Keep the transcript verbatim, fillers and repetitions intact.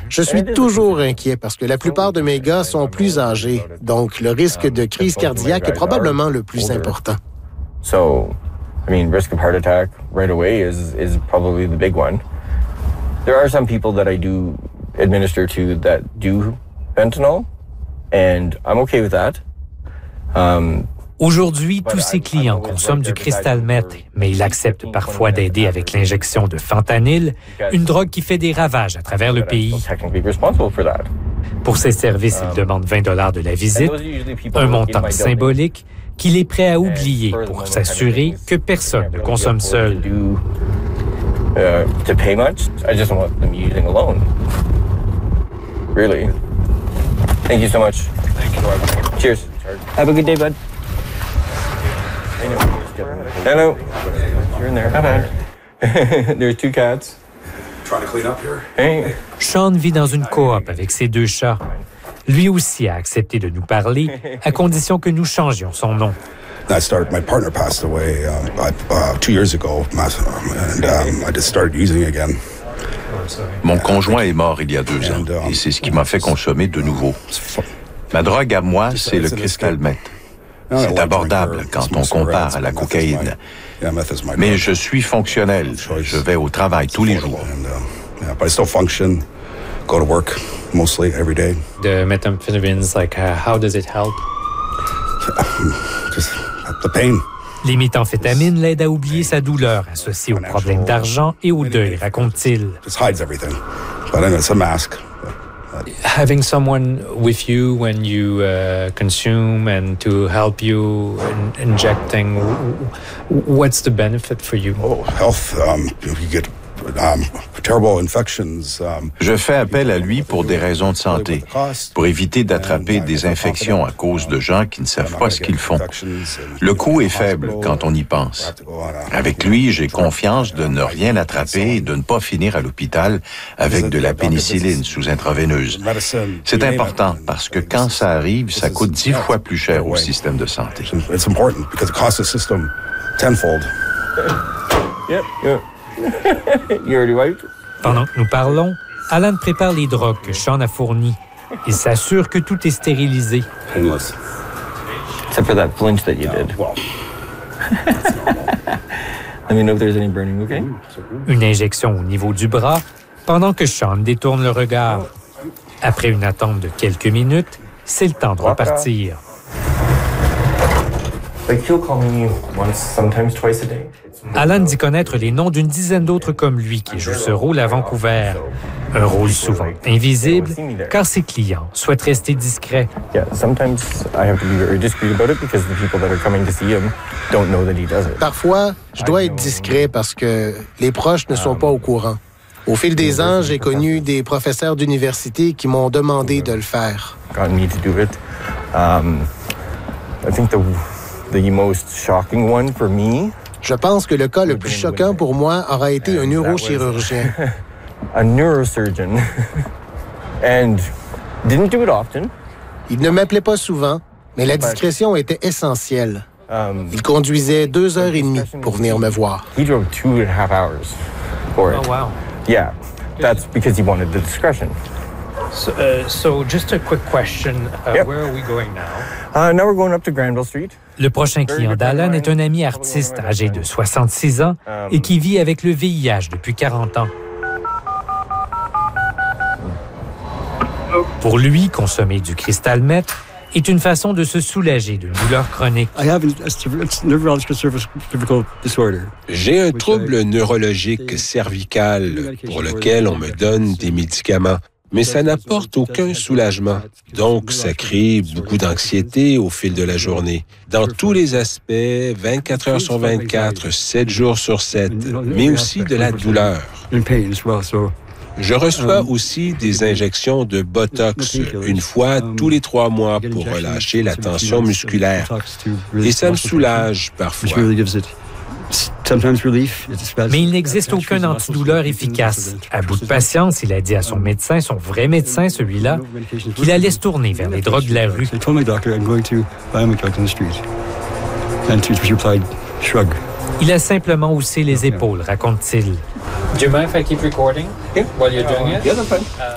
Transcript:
Je suis toujours inquiet parce que la plupart de mes gars sont plus âgés, donc le risque de crise cardiaque est probablement le plus important. So, I mean, risk of heart attack right away is is probably the big one. There are some people that I do administer to that do fentanyl, and I'm okay with that. Um, Aujourd'hui, tous ses clients consomment du cristal meth, mais il accepte parfois d'aider avec l'injection de fentanyl, une drogue qui fait des ravages à travers le pays. Pour ses services, il demande vingt dollars de la visite, un montant symbolique qu'il est prêt à oublier pour s'assurer que personne ne consomme seul. Uh, to pay much, I just want them using alone. Really. Thank you so much. Thank you. Cheers. Have a good day, bud. Hello. You're in there. Not bad. There's two cats. Trying to clean up here. Hey. Sean vit dans une coop avec ses deux chats. Lui aussi a accepté de nous parler, à condition que nous changions son nom. I started. My partner passed away um, uh, two years ago, and um, I just started using again. Mon conjoint est mort il y a deux ans, et c'est ce qui m'a fait consommer de nouveau. Ma drogue à moi, c'est le cristal meth. C'est abordable quand on compare à la cocaïne. Mais je suis fonctionnel. Je vais au travail tous les jours. The methamphetamines, like uh, how does it help? Just the pain. Les méthamphétamines l'aident à oublier sa douleur associée aux problèmes d'argent et au deuil, raconte-t-il. Just hides everything. But anyway, it's a mask. Having someone with you when you uh, consume and to help you in injecting, what's the benefit for you? Oh, health. Um, you get um, terrible infections. Um, Je fais appel à lui pour des raisons de santé, pour éviter d'attraper des infections à cause de gens qui ne savent pas ce qu'ils font. Le coût est faible quand on y pense. Avec lui, j'ai confiance de ne rien attraper et de ne pas finir à l'hôpital avec de la pénicilline sous intraveineuse. C'est important parce que quand ça arrive, ça coûte dix fois plus cher au système de santé. It's important because it costs the system tenfold. Yep. Yep. You already wiped? Pendant que nous parlons, Alan prépare les drogues que Sean a fournies. Il s'assure que tout est stérilisé. Painless. Except for that flinch that you did. Let me know if there's any burning, okay? Une injection au niveau du bras, pendant que Sean détourne le regard. Après une attente de quelques minutes, c'est le temps de repartir. Like he'll call me once, sometimes twice a day. Alan dit connaître les noms d'une dizaine d'autres comme lui qui jouent ce rôle à Vancouver. Un rôle souvent invisible, car ses clients souhaitent rester discrets. Yeah, sometimes I have to be very discreet about it because the people that are coming to see him don't know that he does it. Parfois, je dois être discret parce que les proches ne sont pas au courant. Au fil des ans, j'ai connu des professeurs d'université qui m'ont demandé de le faire. Got me to do it. Um, I think the the most shocking one for me. Je pense que le cas le plus choquant pour moi aura été un neurochirurgien. A neurosurgeon. And didn't do it often. Il ne m'appelait pas souvent, mais la discrétion était essentielle. Il conduisait deux heures et demie pour venir me voir. He drove two and a half hours for it. Oh, wow. Yeah, that's because he wanted the discretion. So, uh, so just a quick question. Uh, Yep. Where are we going now? Uh, now we're going up to Granville Street. Le prochain client d'Alan est un ami artiste âgé de soixante-six ans et qui vit avec le V I H depuis quarante ans. Pour lui, consommer du cristal meth est une façon de se soulager d'une douleur chronique. J'ai un trouble neurologique cervical pour lequel on me donne des médicaments, mais ça n'apporte aucun soulagement. Donc, ça crée beaucoup d'anxiété au fil de la journée. Dans tous les aspects, vingt-quatre heures sur vingt-quatre, sept jours sur sept, mais aussi de la douleur. Je reçois aussi des injections de Botox une fois tous les trois mois pour relâcher la tension musculaire. Et ça me soulage parfois. Mais il n'existe aucun antidouleur efficace. À bout de patience, il a dit à son médecin, son vrai médecin, celui-là, qu'il allait se tourner vers les drogues de la rue. Il a simplement haussé les épaules, raconte-t-il. Do you mind if I keep recording while you're doing it? Yeah, that's fine.